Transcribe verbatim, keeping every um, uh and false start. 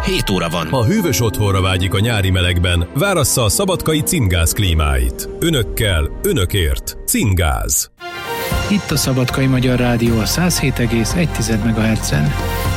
hét óra van. Ha hűvös otthonra vágyik a nyári melegben, várassza a szabadkai Cimgáz klímáit. Önökkel, önökért. Cimgáz. Itt a Szabadkai Magyar Rádió a száz hét egész egy megahertzen.